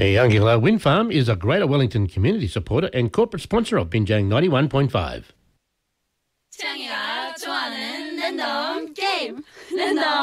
The Youngilla Wind Farm is a Greater Wellington community supporter and corporate sponsor of Binjang 91.5. 창이가 좋아하는 랜덤 게임 랜덤